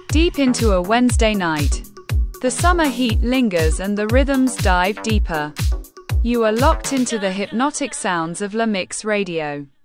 Deep into a Wednesday night. The summer heat lingers and the rhythms dive deeper. You are locked into the hypnotic sounds of La Mix Radio.